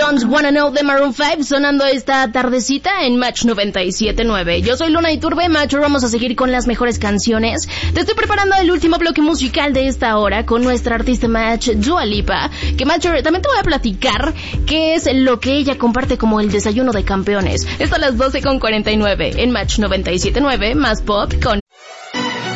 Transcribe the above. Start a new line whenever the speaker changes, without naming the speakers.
Don't Wanna Know de Maroon 5 sonando esta tardecita en Match 97.9. Yo soy Luna Iturbe, Macho, vamos a seguir con las mejores canciones. Te estoy preparando el último bloque musical de esta hora con nuestra artista Match, Dua Lipa, que Macho, también te voy a platicar qué es lo que ella comparte como el desayuno de campeones. Esto a las 12:49 en Match 97.9, más pop con